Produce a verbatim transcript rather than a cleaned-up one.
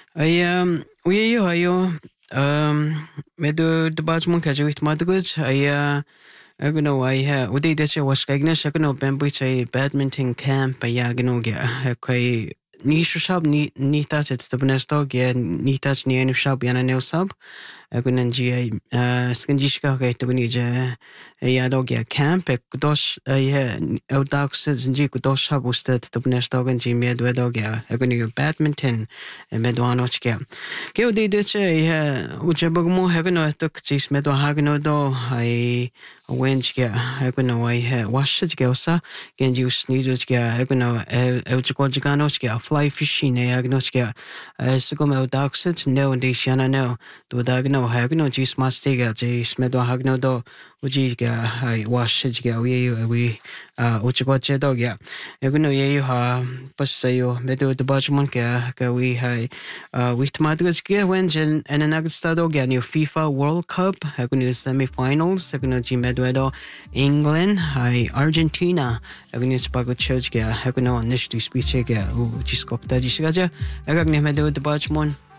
I um we yo ayo um medo the batch mon kaje with madguj I uh I gonna I ha udi de che was kagna shakno bambu che badminton camp ya gno ge kai ni shab ni ni ta che stobnesto ge ni ta ni en shab yana ne sab أكون نجي سكنجيش كه تقولي جا يا دوغيا كامب كدوش يا أو داكس نجي كدوش هبوست تبنيش دوغن جي ميد ودوغيا أكون يو بادمنتون مدوانوش كيا كيو دي دش يا وجبك مو هكذا تك جيس مدو هكذا دو هاي وينج كيا هكذا واي واشج كيا وسا كنجي وسنيدوش كيا هكذا أو جكول جكانوش كيا فلاي فيشين هكذا كيا سكوم أو داكس نو ديشانا نو دو داغنو هاغنو جيس ماستيغا جيس مدو هاغنو دو وجيغا هاي واشجيغا وي وي اوچغوچه دوغيا هاغنو ييو ها بسيو مدو دباجمون كا كا وي هاي ويت مادغسكي وينجن ان انغستا دوغيا نيو فيفا وورلد كاب هاغنو سيمي فاينلز هاغنو جي مدو دو انجلاند هاي ارجنتينا هاغنو سباغو تشوجيا هاغنو نشتي سبيچيغا او جيسكوبتا جيسغاجا هاغنو مدو دباجمون